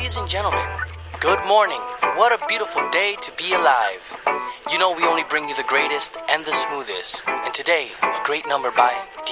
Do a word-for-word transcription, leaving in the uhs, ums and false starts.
Ladies and gentlemen, good morning. What a beautiful day to be alive. You know we only bring you the greatest and the smoothest. And today, a great number by